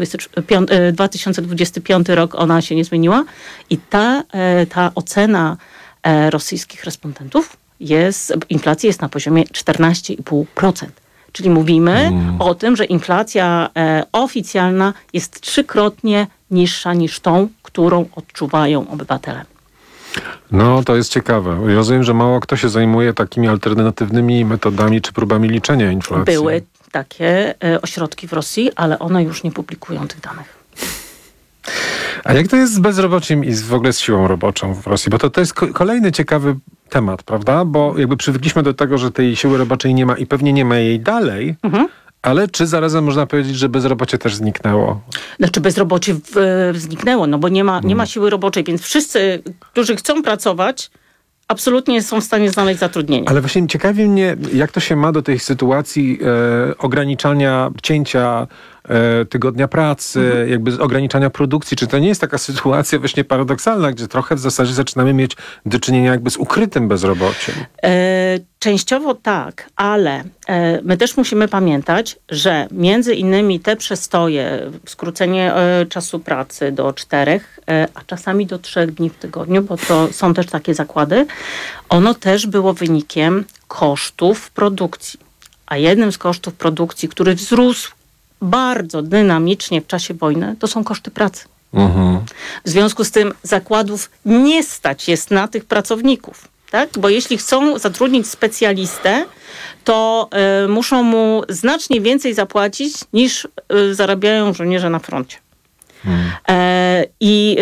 2025 rok ona się nie zmieniła. I ta ocena rosyjskich respondentów inflacji jest na poziomie 14,5%. Czyli mówimy o tym, że inflacja oficjalna jest 3-krotnie niższa niż tą, którą odczuwają obywatele. No, to jest ciekawe. Rozumiem, że mało kto się zajmuje takimi alternatywnymi metodami czy próbami liczenia inflacji. Były takie ośrodki w Rosji, ale one już nie publikują tych danych. A jak to jest z bezrobociem i w ogóle z siłą roboczą w Rosji? Bo to jest kolejny ciekawy temat, prawda? Bo jakby przywykliśmy do tego, że tej siły roboczej nie ma i pewnie nie ma jej dalej, ale czy zarazem można powiedzieć, że bezrobocie też zniknęło? Znaczy bezrobocie zniknęło, no bo nie ma siły roboczej, więc wszyscy, którzy chcą pracować, absolutnie są w stanie znaleźć zatrudnienie. Ale właśnie ciekawi mnie, jak to się ma do tej sytuacji ograniczania, cięcia tygodnia pracy, jakby ograniczania produkcji. Czy to nie jest taka sytuacja właśnie paradoksalna, gdzie trochę w zasadzie zaczynamy mieć do czynienia jakby z ukrytym bezrobociem? Częściowo tak, ale my też musimy pamiętać, że między innymi te przestoje, skrócenie czasu pracy do 4, a czasami do 3 dni w tygodniu, bo to są też takie zakłady, ono też było wynikiem kosztów produkcji. A jednym z kosztów produkcji, który wzrósł bardzo dynamicznie w czasie wojny, to są koszty pracy. W związku z tym zakładów nie stać jest na tych pracowników. Tak? Bo jeśli chcą zatrudnić specjalistę, to muszą mu znacznie więcej zapłacić niż zarabiają żołnierze na froncie. I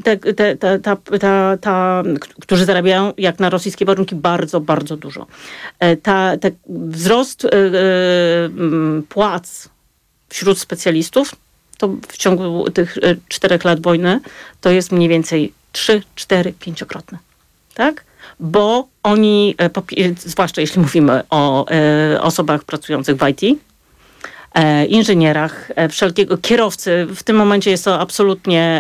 którzy zarabiają jak na rosyjskie warunki bardzo, bardzo dużo. Wzrost płac wśród specjalistów to w ciągu tych 4 lat wojny to jest mniej więcej 3, 4, 5-krotne. Tak? Bo oni, zwłaszcza jeśli mówimy o osobach pracujących w IT, inżynierach, wszelkiego kierowcy, w tym momencie jest to absolutnie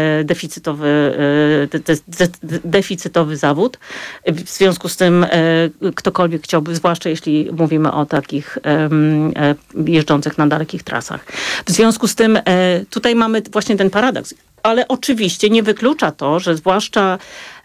deficytowy zawód. W związku z tym ktokolwiek chciałby, zwłaszcza jeśli mówimy o takich jeżdżących na dalekich trasach. W związku z tym tutaj mamy właśnie ten paradoks. Ale oczywiście nie wyklucza to, że zwłaszcza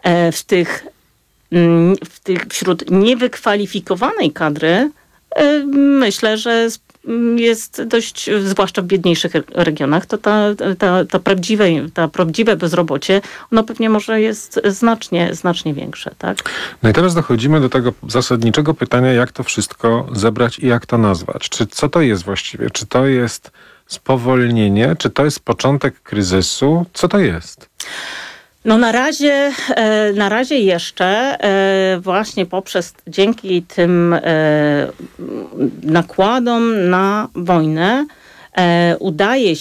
wśród niewykwalifikowanej kadry myślę, że jest dość, zwłaszcza w biedniejszych regionach, to ta prawdziwe bezrobocie, ono pewnie może jest znacznie większe. Tak? No i teraz dochodzimy do tego zasadniczego pytania, jak to wszystko zebrać i jak to nazwać. Co to jest właściwie? Czy to jest spowolnienie? Czy to jest początek kryzysu? Co to jest? No na razie jeszcze właśnie dzięki tym nakładom na wojnę udaje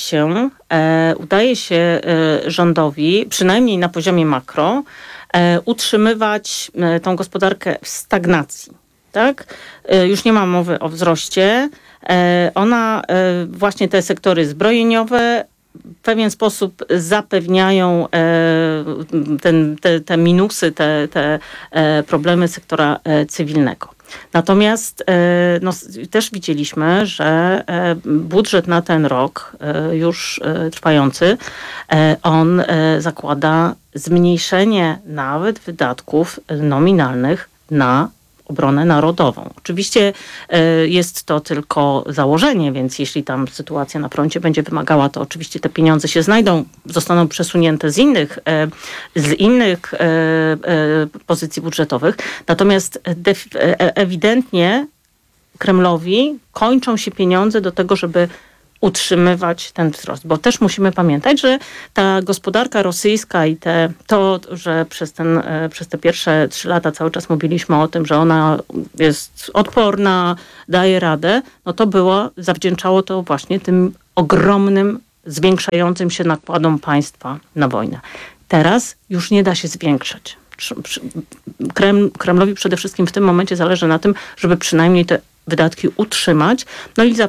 się rządowi, przynajmniej na poziomie makro, utrzymywać tą gospodarkę w stagnacji. Tak? Już nie ma mowy o wzroście. Właśnie te sektory zbrojeniowe w pewien sposób zapewniają te minusy, te problemy sektora cywilnego. Natomiast też widzieliśmy, że budżet na ten rok już trwający, on zakłada zmniejszenie nawet wydatków nominalnych na obronę narodową. Oczywiście jest to tylko założenie, więc jeśli tam sytuacja na froncie będzie wymagała, to oczywiście te pieniądze się znajdą, zostaną przesunięte z innych pozycji budżetowych. Natomiast ewidentnie Kremlowi kończą się pieniądze do tego, żeby utrzymywać ten wzrost. Bo też musimy pamiętać, że ta gospodarka rosyjska i to, że przez te pierwsze 3 lata cały czas mówiliśmy o tym, że ona jest odporna, daje radę, no to zawdzięczało to właśnie tym ogromnym, zwiększającym się nakładom państwa na wojnę. Teraz już nie da się zwiększać. Kremlowi przede wszystkim w tym momencie zależy na tym, żeby przynajmniej te wydatki utrzymać, no i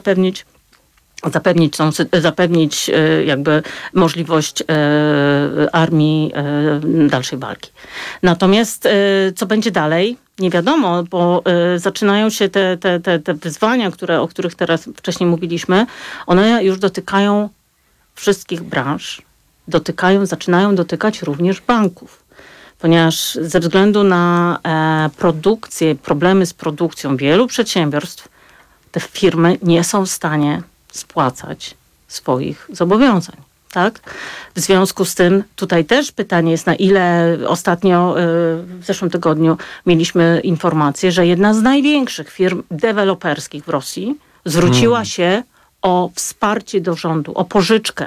zapewnić jakby możliwość armii dalszej walki. Natomiast co będzie dalej? Nie wiadomo, bo zaczynają się te wyzwania, o których teraz wcześniej mówiliśmy, one już dotykają wszystkich branż, zaczynają dotykać również banków. Ponieważ ze względu na produkcję, problemy z produkcją wielu przedsiębiorstw, te firmy nie są w stanie spłacać swoich zobowiązań. Tak? W związku z tym tutaj też pytanie jest, na ile ostatnio w zeszłym tygodniu mieliśmy informację, że jedna z największych firm deweloperskich w Rosji zwróciła się o wsparcie do rządu, o pożyczkę,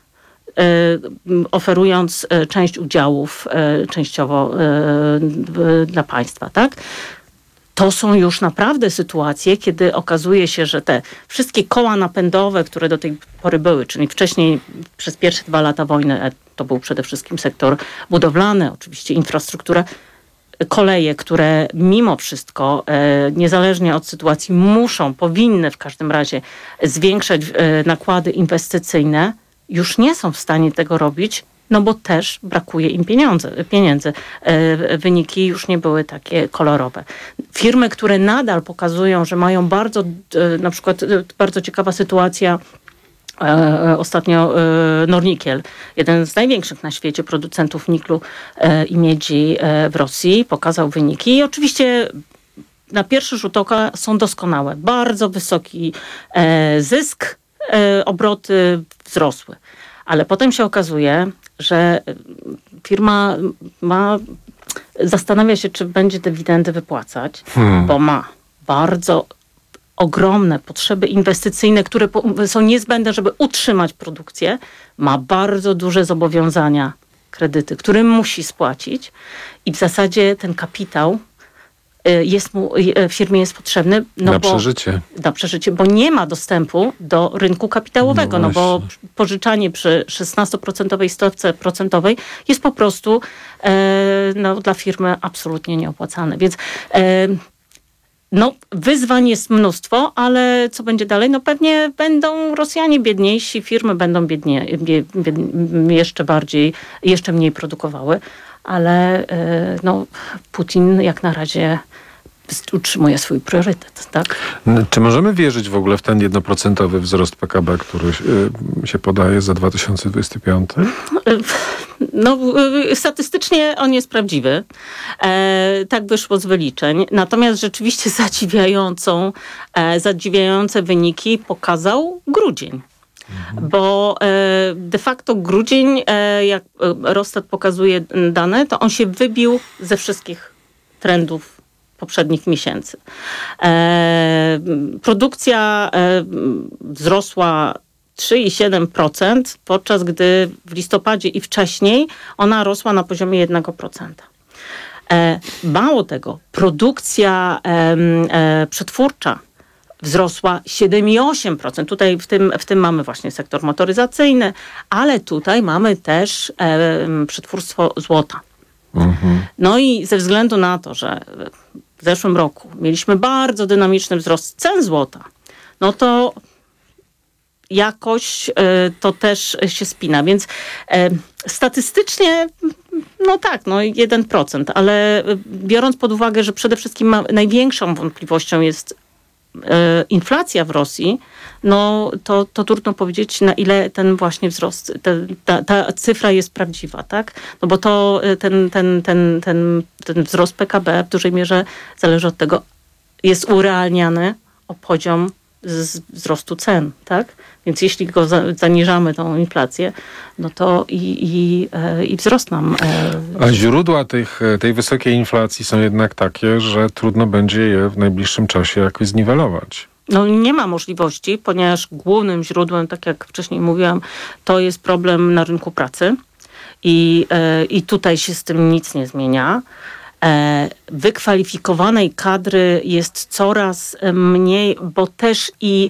oferując część udziałów częściowo dla państwa. Tak? To są już naprawdę sytuacje, kiedy okazuje się, że te wszystkie koła napędowe, które do tej pory były, czyli wcześniej przez pierwsze 2 lata wojny, to był przede wszystkim sektor budowlany, oczywiście infrastruktura, koleje, które mimo wszystko, niezależnie od sytuacji, powinny w każdym razie zwiększać nakłady inwestycyjne, już nie są w stanie tego robić, no bo też brakuje im pieniędzy. Wyniki już nie były takie kolorowe. Firmy, które nadal pokazują, że mają na przykład bardzo ciekawa sytuacja, ostatnio Nornickel, jeden z największych na świecie producentów niklu i miedzi w Rosji, pokazał wyniki i oczywiście na pierwszy rzut oka są doskonałe. Bardzo wysoki zysk, obroty wzrosły. Ale potem się okazuje, że firma zastanawia się, czy będzie dywidendy wypłacać, bo ma bardzo ogromne potrzeby inwestycyjne, które są niezbędne, żeby utrzymać produkcję. Ma bardzo duże zobowiązania, kredyty, które musi spłacić i w zasadzie ten kapitał firmie jest potrzebny na przeżycie, bo nie ma dostępu do rynku kapitałowego, no bo pożyczanie przy 16% stawce procentowej jest po prostu dla firmy absolutnie nieopłacalne. Więc wyzwań jest mnóstwo, ale co będzie dalej? No pewnie będą Rosjanie biedniejsi, firmy będą jeszcze bardziej, jeszcze mniej produkowały, ale Putin jak na razie utrzymuje swój priorytet, tak? Czy możemy wierzyć w ogóle w ten 1% wzrost PKB, który się podaje za 2025? Statystycznie on jest prawdziwy. Tak wyszło z wyliczeń. Natomiast rzeczywiście zadziwiające wyniki pokazał grudzień. Bo de facto grudzień, jak Eurostat pokazuje dane, to on się wybił ze wszystkich trendów poprzednich miesięcy. Produkcja wzrosła 3,7%, podczas gdy w listopadzie i wcześniej ona rosła na poziomie 1%. Mało tego, produkcja przetwórcza wzrosła 7,8%. Tutaj w tym mamy właśnie sektor motoryzacyjny, ale tutaj mamy też przetwórstwo złota. No i ze względu na to, że w zeszłym roku mieliśmy bardzo dynamiczny wzrost cen złota, no to jakoś to też się spina. Więc statystycznie 1%, ale biorąc pod uwagę, że przede wszystkim największą wątpliwością jest inflacja w Rosji, no to trudno powiedzieć, na ile ten właśnie wzrost, ta cyfra jest prawdziwa, tak? No bo to ten wzrost PKB w dużej mierze zależy od tego, jest urealniany o poziom wzrostu cen, tak? Więc jeśli go zaniżamy, tą inflację, no to i wzrost nam... A źródła tej wysokiej inflacji są jednak takie, że trudno będzie je w najbliższym czasie jakoś zniwelować. No nie ma możliwości, ponieważ głównym źródłem, tak jak wcześniej mówiłam, to jest problem na rynku pracy i tutaj się z tym nic nie zmienia. Wykwalifikowanej kadry jest coraz mniej, bo też i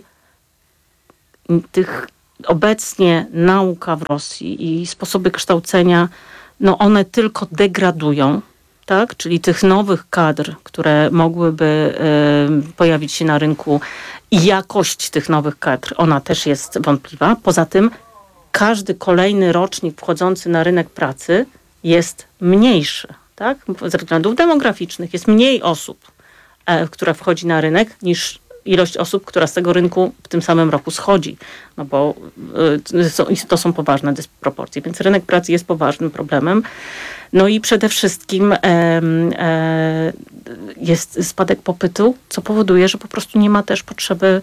tych obecnie nauka w Rosji i sposoby kształcenia, no one tylko degradują, tak? Czyli tych nowych kadr, które mogłyby pojawić się na rynku i jakość tych nowych kadr, ona też jest wątpliwa. Poza tym każdy kolejny rocznik wchodzący na rynek pracy jest mniejszy, tak? Ze względów demograficznych jest mniej osób, która wchodzi na rynek, niż ilość osób, która z tego rynku w tym samym roku schodzi. No bo to są poważne dysproporcje. Więc rynek pracy jest poważnym problemem. No i przede wszystkim jest spadek popytu, co powoduje, że po prostu nie ma też potrzeby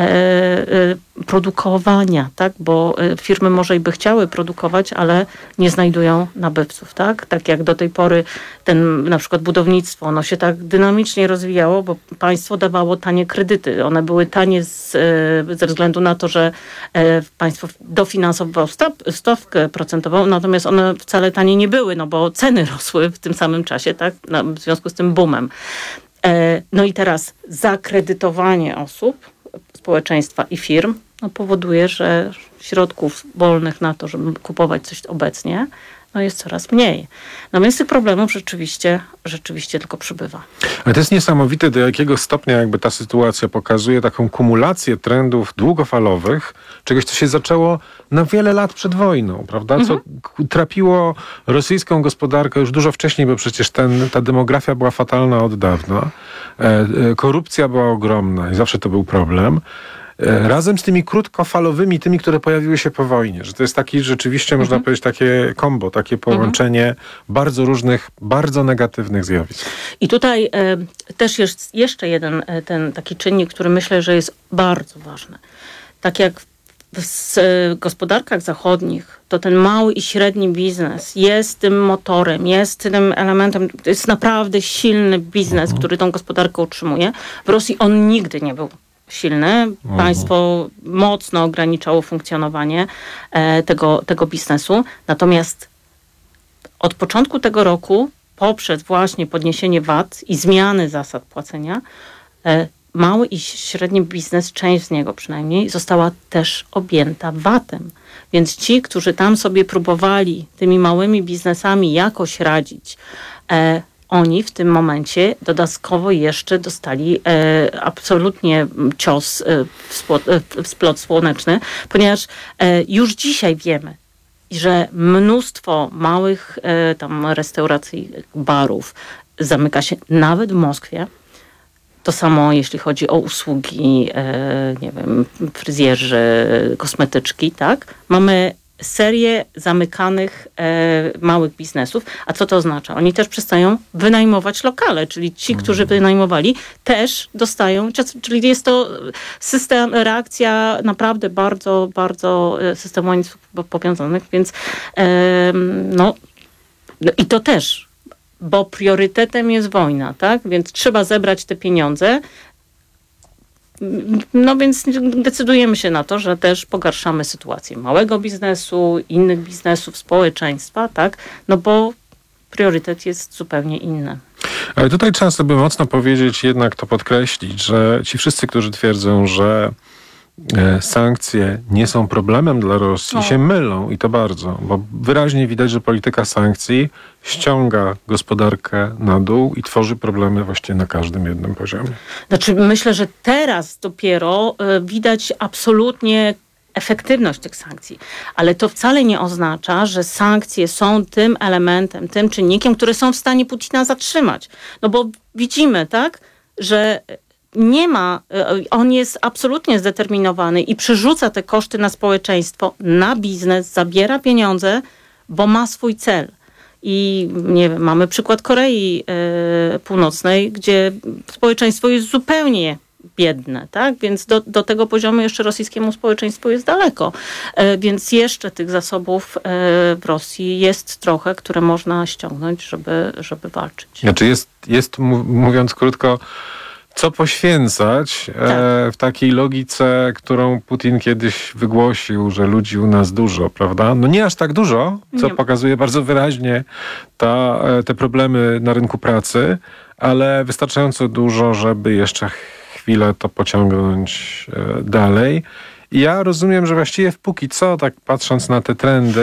produkowania, tak? Bo firmy może i by chciały produkować, ale nie znajdują nabywców, tak? Tak jak do tej pory na przykład budownictwo, ono się tak dynamicznie rozwijało, bo państwo dawało tanie kredyty. One były tanie ze względu na to, że państwo dofinansowało stawkę procentową, natomiast one wcale tanie nie były, no bo ceny rosły w tym samym czasie, tak? W związku z tym boomem. No i teraz zakredytowanie osób, społeczeństwa i firm powoduje, że środków wolnych na to, żeby kupować coś obecnie, jest coraz mniej. No więc tych problemów rzeczywiście tylko przybywa. Ale to jest niesamowite, do jakiego stopnia jakby ta sytuacja pokazuje taką kumulację trendów długofalowych, czegoś, co się zaczęło na wiele lat przed wojną, prawda? Co trapiło rosyjską gospodarkę już dużo wcześniej, bo przecież ta demografia była fatalna od dawna. Korupcja była ogromna i zawsze to był problem. Razem z tymi krótkofalowymi, tymi, które pojawiły się po wojnie, że to jest taki rzeczywiście, można powiedzieć, takie kombo, takie połączenie bardzo różnych, bardzo negatywnych zjawisk. I tutaj też jest jeszcze jeden taki czynnik, który myślę, że jest bardzo ważny. Tak jak w gospodarkach zachodnich, to ten mały i średni biznes jest tym motorem, jest tym elementem, to jest naprawdę silny biznes, który tą gospodarkę utrzymuje. W Rosji on nigdy nie był silny. Państwo mocno ograniczało funkcjonowanie tego biznesu. Natomiast od początku tego roku, poprzez właśnie podniesienie VAT i zmiany zasad płacenia, mały i średni biznes, część z niego przynajmniej, została też objęta VAT-em. Więc ci, którzy tam sobie próbowali tymi małymi biznesami jakoś radzić, oni w tym momencie dodatkowo jeszcze dostali absolutnie cios w splot słoneczny, ponieważ już dzisiaj wiemy, że mnóstwo małych tam restauracji, barów zamyka się nawet w Moskwie. To samo jeśli chodzi o usługi, nie wiem, fryzjerzy, kosmetyczki, tak? Mamy serię zamykanych małych biznesów. A co to oznacza? Oni też przestają wynajmować lokale, czyli ci, którzy wynajmowali, też dostają, czyli jest to reakcja naprawdę bardzo, bardzo systemowo powiązanych, więc i to też, bo priorytetem jest wojna, tak? Więc trzeba zebrać te pieniądze. No więc decydujemy się na to, że też pogarszamy sytuację małego biznesu, innych biznesów, społeczeństwa, tak? No bo priorytet jest zupełnie inny. Ale tutaj trzeba sobie mocno powiedzieć, jednak to podkreślić, że ci wszyscy, którzy twierdzą, że sankcje nie są problemem dla Rosji, się mylą i to bardzo, bo wyraźnie widać, że polityka sankcji ściąga gospodarkę na dół i tworzy problemy właściwie na każdym jednym poziomie. Znaczy myślę, że teraz dopiero widać absolutnie efektywność tych sankcji, ale to wcale nie oznacza, że sankcje są tym elementem, tym czynnikiem, które są w stanie Putina zatrzymać. No bo widzimy, tak, że nie ma, on jest absolutnie zdeterminowany i przerzuca te koszty na społeczeństwo, na biznes, zabiera pieniądze, bo ma swój cel. I nie wiem, mamy przykład Korei Północnej, gdzie społeczeństwo jest zupełnie biedne, tak? Więc do tego poziomu jeszcze rosyjskiemu społeczeństwu jest daleko. Więc jeszcze tych zasobów w Rosji jest trochę, które można ściągnąć, żeby walczyć. Znaczy jest mówiąc krótko, co poświęcać w takiej logice, którą Putin kiedyś wygłosił, że ludzi u nas dużo, prawda? No nie aż tak dużo, co pokazuje bardzo wyraźnie te problemy na rynku pracy, ale wystarczająco dużo, żeby jeszcze chwilę to pociągnąć dalej. I ja rozumiem, że właściwie póki co, tak patrząc na te trendy,